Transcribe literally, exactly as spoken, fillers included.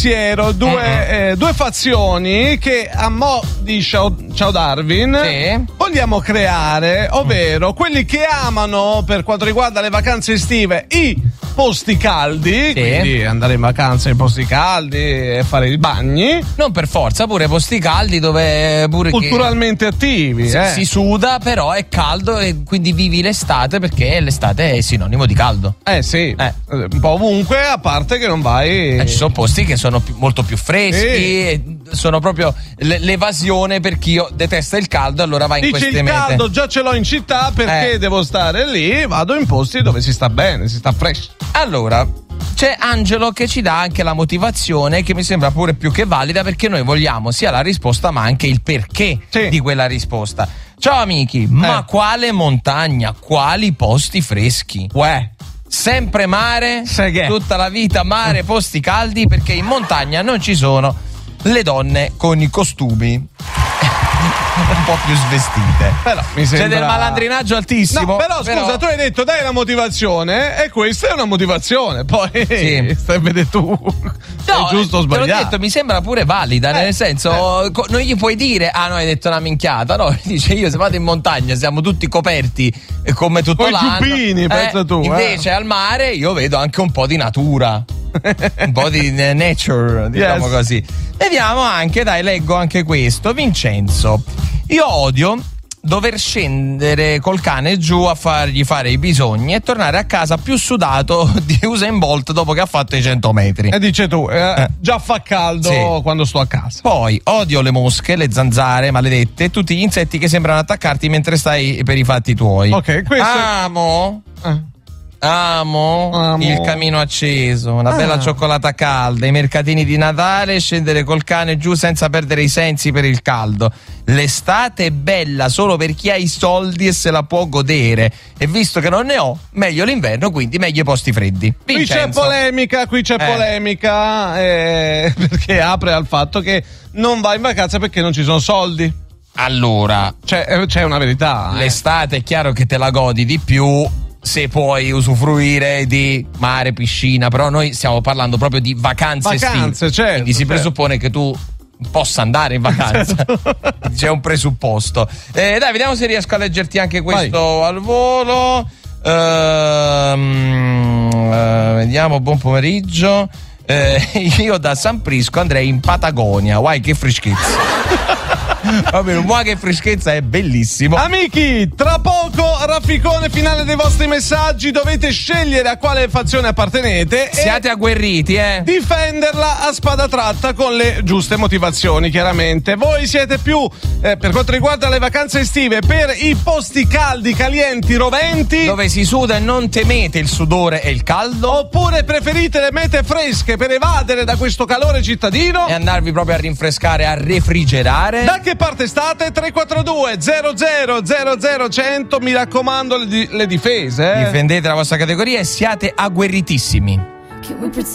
pensiero, due, uh-huh. eh, due fazioni che a mo' di Ciao, Ciao Darwin sì. vogliamo creare, ovvero uh-huh. quelli che amano, per quanto riguarda le vacanze estive, i posti caldi, sì. quindi andare in vacanza in posti caldi e fare i bagni. Non per forza, pure posti caldi dove pure culturalmente attivi. Si, eh. si suda, però è caldo e quindi vivi l'estate, perché l'estate è sinonimo di caldo. Eh sì, eh. un po' ovunque, a parte che non vai. Eh, ci sono posti che sono più, molto più freschi, sì. sono proprio l- l'evasione per chi detesta il caldo, allora va in Dici queste il mete. caldo già ce l'ho in città, perché eh. devo stare lì, vado in posti dove si sta bene, si sta fresh. Allora, c'è Angelo che ci dà anche la motivazione, che mi sembra pure più che valida, perché noi vogliamo sia la risposta ma anche il perché sì. di quella risposta. Ciao amici, eh. ma quale montagna, quali posti freschi? Uè. Sempre mare, tutta la vita mare, posti caldi, perché in montagna non ci sono le donne con i costumi un po' più svestite. Però mi sembra... c'è del malandrinaggio altissimo. No, però scusa, però... tu hai detto dai la motivazione, e questa è una motivazione. Poi sì. stai a vedere tu. No, è giusto o sbagliato. Te l'ho detto, mi sembra pure valida, eh, nel senso eh. non gli puoi dire ah no, hai detto una minchiata. No, dice io se vado in montagna siamo tutti coperti come tutto poi l'anno. Poi giubbini, eh, pensa tu. Invece eh. al mare io vedo anche un po' di natura. Un po' di nature, diciamo yes. così. Vediamo anche, dai, leggo anche questo. Vincenzo, io odio dover scendere col cane giù a fargli fare i bisogni e tornare a casa più sudato di Usain Bolt dopo che ha fatto i cento metri. E dice tu, eh, eh. già fa caldo sì. quando sto a casa. Poi odio le mosche, le zanzare maledette e tutti gli insetti che sembrano attaccarti mentre stai per i fatti tuoi. Ok, questo amo è... eh. Amo, Amo il camino acceso, una ah. bella cioccolata calda, i mercatini di Natale, scendere col cane giù senza perdere i sensi per il caldo. L'estate è bella solo per chi ha i soldi e se la può godere, e visto che non ne ho, meglio l'inverno, quindi meglio i posti freddi. Vincenzo. Qui c'è polemica, qui c'è eh. polemica eh, perché apre al fatto che non va in vacanza perché non ci sono soldi. Allora, c'è, c'è una verità. L'estate è chiaro che te la godi di più se puoi usufruire di mare, piscina, però noi stiamo parlando proprio di vacanze, vacanze estive, certo, quindi si certo. presuppone che tu possa andare in vacanza. Certo. C'è un presupposto. Eh, dai, vediamo se riesco a leggerti anche questo Vai. al volo. Ehm, eh, vediamo, buon pomeriggio. Eh, io da San Prisco andrei in Patagonia. Guai, che freschezza. Va bene, un che freschezza, è bellissimo. Amici, tra poco rafficone finale dei vostri messaggi. Dovete scegliere a quale fazione appartenete. Siate e agguerriti, eh. difenderla a spada tratta con le giuste motivazioni, chiaramente. Voi siete più, eh, per quanto riguarda le vacanze estive, per i posti caldi, calienti, roventi, dove si suda e non temete il sudore e il caldo? Oppure preferite le mete fresche per evadere da questo calore cittadino e andarvi proprio a rinfrescare, a refrigerare? Da che parte state? tre quattro due zero zero zero zero cento. Mi raccomando, le, di- le difese, eh? Difendete la vostra categoria e siate agguerritissimi.